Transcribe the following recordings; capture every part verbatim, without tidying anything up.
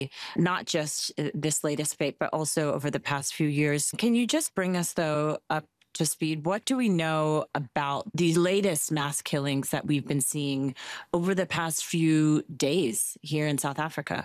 not just uh, this latest fate, but also over the past few years. Can you just bring us, though, up to speed? What do we know about these latest mass killings that we've been seeing over the past few days here in South Africa?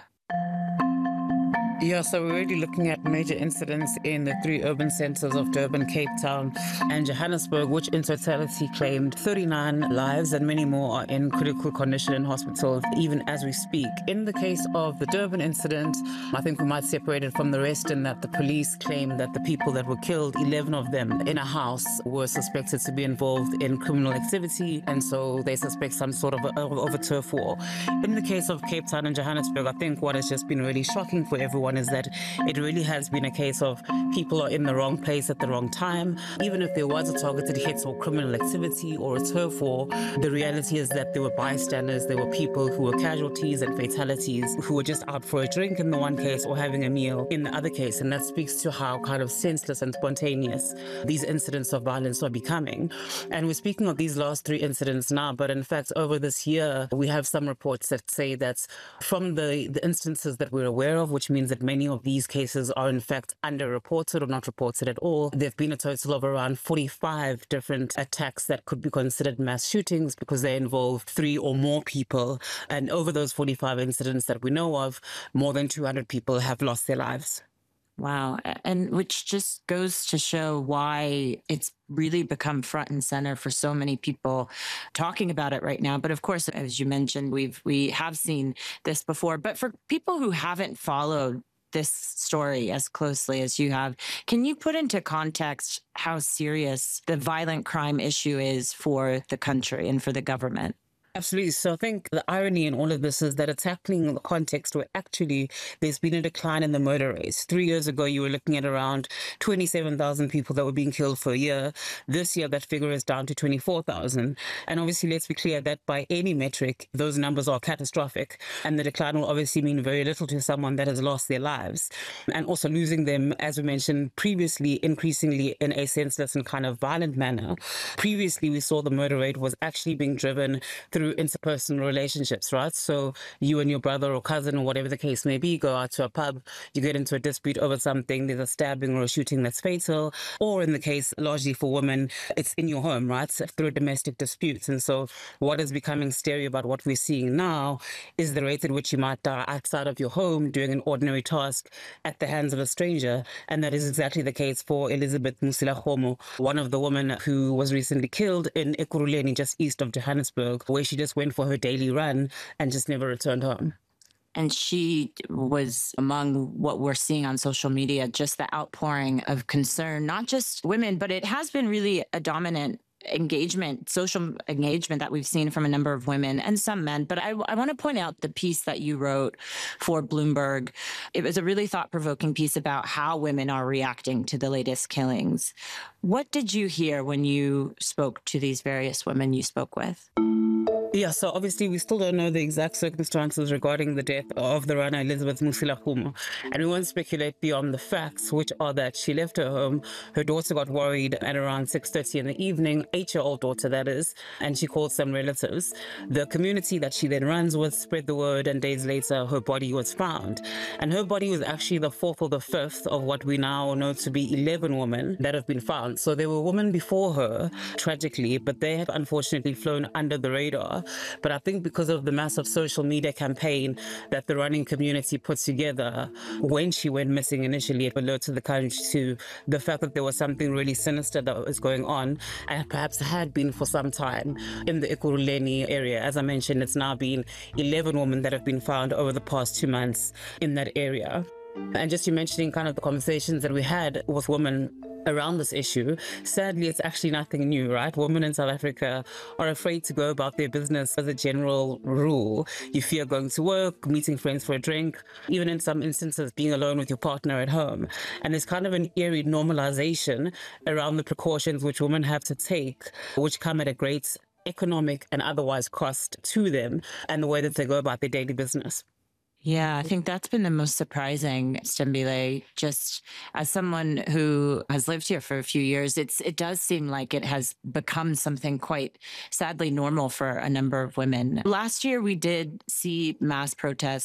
Yeah, so we're really looking at major incidents in the three urban centers of Durban, Cape Town, and Johannesburg, which in totality claimed thirty-nine lives, and many more are in critical condition in hospitals, even as we speak. In the case of the Durban incident, I think we might separate it from the rest in that the police claim that the people that were killed, eleven of them in a house, were suspected to be involved in criminal activity, and so they suspect some sort of a, of a turf war. In the case of Cape Town and Johannesburg, I think what has just been really shocking for everyone is that it really has been a case of people are in the wrong place at the wrong time. Even if there was a targeted hit or criminal activity or a turf war, the reality is that there were bystanders, there were people who were casualties and fatalities who were just out for a drink in the one case or having a meal in the other case. And that speaks to how kind of senseless and spontaneous these incidents of violence are becoming. And we're speaking of these last three incidents now, but in fact, over this year, we have some reports that say that from the, the instances that we're aware of, which means that many of these cases are in fact underreported or not reported at all. There have been a total of around forty-five different attacks that could be considered mass shootings because they involve three or more people. And over those forty-five incidents that we know of, more than two hundred people have lost their lives. Wow. And which just goes to show why it's really become front and center for so many people talking about it right now. But of course, as you mentioned, we've we have seen this before. But for people who haven't followed this story as closely as you have, can you put into context how serious the violent crime issue is for the country and for the government? Absolutely. So I think the irony in all of this is that it's happening in the context where actually there's been a decline in the murder rates. Three years ago, you were looking at around twenty-seven thousand people that were being killed for a year. This year, that figure is down to twenty-four thousand. And obviously, let's be clear that by any metric, those numbers are catastrophic. And the decline will obviously mean very little to someone that has lost their lives. And also losing them, as we mentioned previously, increasingly in a senseless and kind of violent manner. Previously, we saw the murder rate was actually being driven through interpersonal relationships, right? So you and your brother or cousin or whatever the case may be go out to a pub, you get into a dispute over something, there's a stabbing or a shooting that's fatal, or in the case largely for women, it's in your home, right? Through domestic disputes. And so what is becoming scary about what we're seeing now is the rate at which you might die outside of your home doing an ordinary task at the hands of a stranger. And that is exactly the case for Elizabeth Musilakgomo, one of the women who was recently killed in Ekurhuleni, just east of Johannesburg, where she just went for her daily run and just never returned home. And she was among what we're seeing on social media, just the outpouring of concern, not just women, but it has been really a dominant engagement, social engagement that we've seen from a number of women and some men. But I, I want to point out the piece that you wrote for Bloomberg. It was a really thought-provoking piece about how women are reacting to the latest killings. What did you hear when you spoke to these various women you spoke with? Yeah, so obviously we still don't know the exact circumstances regarding the death of the runner Elizabeth Musilakgomo, and we won't speculate beyond the facts, which are that she left her home, her daughter got worried at around six thirty in the evening, eight-year-old daughter that is, and she called some relatives. The community that she then runs with spread the word, and days later her body was found. And her body was actually the fourth or the fifth of what we now know to be eleven women that have been found. So there were women before her, tragically, but they have unfortunately flown under the radar. But I think because of the massive social media campaign that the running community put together when she went missing initially, it alerted the country to the fact that there was something really sinister that was going on, and perhaps had been for some time in the Ekurhuleni area. As I mentioned, it's now been eleven women that have been found over the past two months in that area. And just you mentioning kind of the conversations that we had with women around this issue, sadly, it's actually nothing new, right? Women in South Africa are afraid to go about their business as a general rule. You fear going to work, meeting friends for a drink, even in some instances, being alone with your partner at home. And there's kind of an eerie normalization around the precautions which women have to take, which come at a great economic and otherwise cost to them and the way that they go about their daily business. Yeah, I think that's been the most surprising, Stembile. Just as someone who has lived here for a few years, it's it does seem like it has become something quite sadly normal for a number of women. Last year, we did see mass protests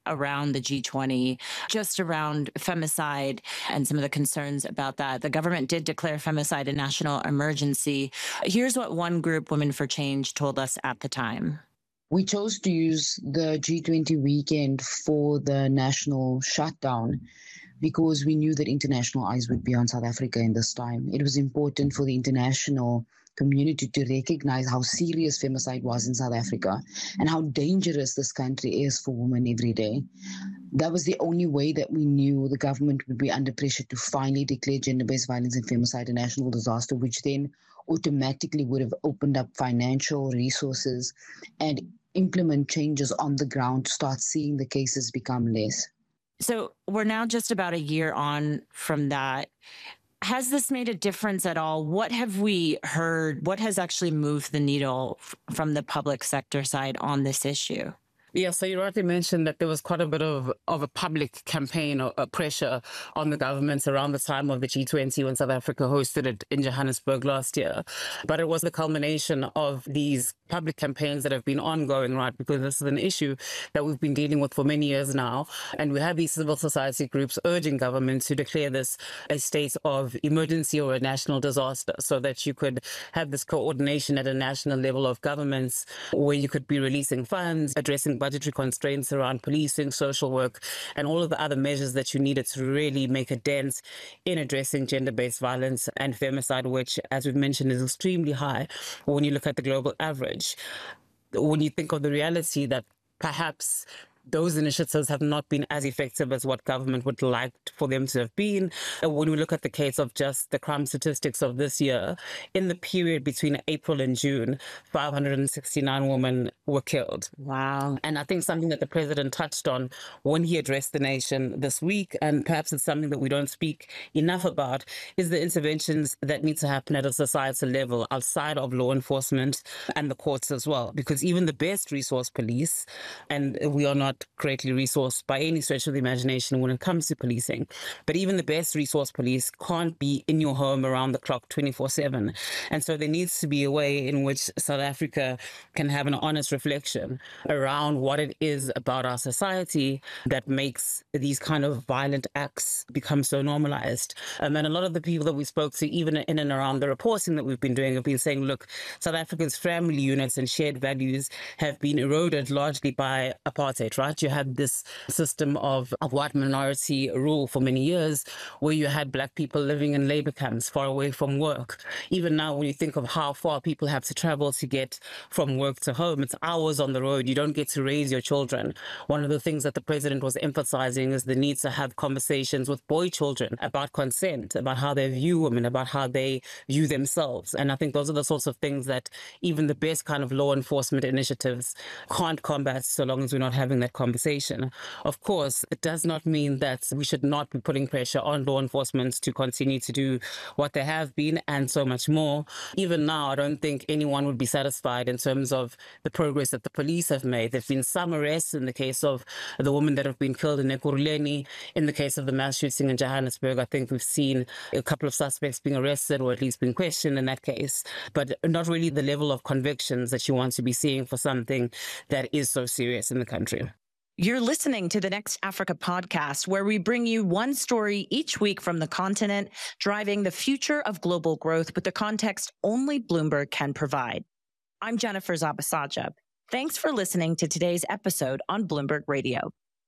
around the G twenty, just around femicide and some of the concerns about that. The government did declare femicide a national emergency. Here's what one group, Women for Change, told us at the time. We chose to use the G twenty weekend for the national shutdown because we knew that international eyes would be on South Africa in this time. It was important for the international community to recognize how serious femicide was in South Africa and how dangerous this country is for women every day. That was the only way that we knew the government would be under pressure to finally declare gender-based violence and femicide a national disaster, which then automatically would have opened up financial resources and implement changes on the ground to start seeing the cases become less. So we're now just about a year on from that. Has this made a difference at all? What have we heard? What has actually moved the needle f- from the public sector side on this issue? Yeah, so you rightly mentioned that there was quite a bit of, of a public campaign or a pressure on the governments around the time of the G twenty when South Africa hosted it in Johannesburg last year. But it was the culmination of these public campaigns that have been ongoing, right? Because this is an issue that we've been dealing with for many years now. And we have these civil society groups urging governments to declare this a state of emergency or a national disaster so that you could have this coordination at a national level of governments where you could be releasing funds, addressing budgetary constraints around policing, social work, and all of the other measures that you needed to really make a dent in addressing gender-based violence and femicide, which, as we've mentioned, is extremely high when you look at the global average. When you think of the reality that perhaps those initiatives have not been as effective as what government would like for them to have been. When we look at the case of just the crime statistics of this year, in the period between April and June, five hundred sixty-nine women were killed. Wow. And I think something that the president touched on when he addressed the nation this week, and perhaps it's something that we don't speak enough about, is the interventions that need to happen at a societal level outside of law enforcement and the courts as well. Because even the best resource police, and we are not greatly resourced by any stretch of the imagination when it comes to policing, but even the best resource police can't be in your home around the clock twenty-four seven. And so there needs to be a way in which South Africa can have an honest reflection around what it is about our society that makes these kind of violent acts become so normalized. Um, and a lot of the people that we spoke to, even in and around the reporting that we've been doing, have been saying, look, South Africa's family units and shared values have been eroded largely by apartheid, right? You had this system of, of white minority rule for many years where you had black people living in labor camps far away from work. Even now, when you think of how far people have to travel to get from work to home, it's hours on the road. You don't get to raise your children. One of the things that the president was emphasizing is the need to have conversations with boy children about consent, about how they view women, about how they view themselves. And I think those are the sorts of things that even the best kind of law enforcement initiatives can't combat so long as we're not having that conversation. Of course, it does not mean that we should not be putting pressure on law enforcement to continue to do what they have been and so much more. Even now, I don't think anyone would be satisfied in terms of the progress that the police have made. There've been some arrests in the case of the women that have been killed in Ekurhuleni. In the case of the mass shooting in Johannesburg, I think we've seen a couple of suspects being arrested or at least being questioned in that case, but not really the level of convictions that you want to be seeing for something that is so serious in the country. You're listening to the Next Africa podcast, where we bring you one story each week from the continent, driving the future of global growth with the context only Bloomberg can provide. I'm Jennifer Zabasajab. Thanks for listening to today's episode on Bloomberg Radio.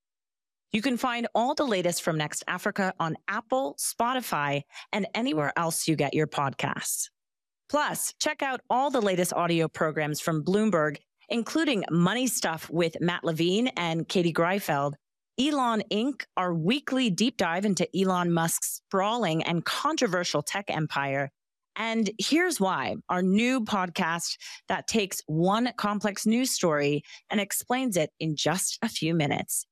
You can find all the latest from Next Africa on Apple, Spotify, and anywhere else you get your podcasts. Plus, check out all the latest audio programs from Bloomberg, including Money Stuff with Matt Levine and Katie Greifeld, Elon Incorporated, our weekly deep dive into Elon Musk's sprawling and controversial tech empire, and Here's Why, our new podcast that takes one complex news story and explains it in just a few minutes.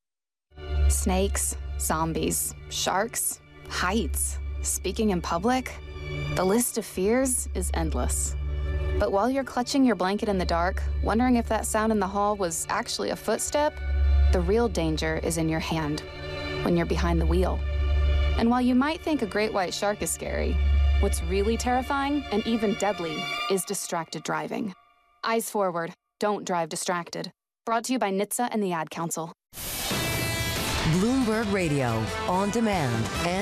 Snakes, zombies, sharks, heights, speaking in public. The list of fears is endless. But while you're clutching your blanket in the dark, wondering if that sound in the hall was actually a footstep, the real danger is in your hand, when you're behind the wheel. And while you might think a great white shark is scary, what's really terrifying and even deadly is distracted driving. Eyes forward, don't drive distracted. Brought to you by N H T S A and the Ad Council. Bloomberg Radio, on demand and